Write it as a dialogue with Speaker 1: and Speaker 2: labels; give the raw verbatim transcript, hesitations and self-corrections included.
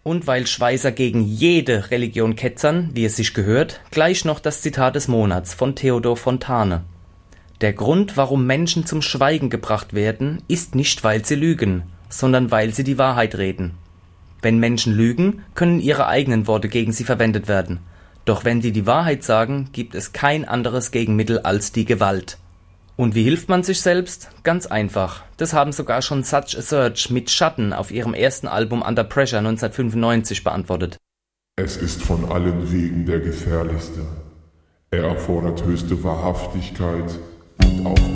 Speaker 1: Und weil Schweizer gegen jede Religion ketzern, wie es sich gehört, gleich noch das Zitat des Monats von Theodor Fontane. Der Grund, warum Menschen zum Schweigen gebracht werden, ist nicht, weil sie lügen, sondern weil sie die Wahrheit reden. Wenn Menschen lügen, können ihre eigenen Worte gegen sie verwendet werden. Doch wenn sie die Wahrheit sagen, gibt es kein anderes Gegenmittel als die Gewalt. Und wie hilft man sich selbst? Ganz einfach. Das haben sogar schon Such a Search mit Schatten auf ihrem ersten Album Under Pressure neunzehnhundertfünfundneunzig beantwortet.
Speaker 2: Es ist von allen Wegen der gefährlichste. Er erfordert höchste Wahrhaftigkeit und auch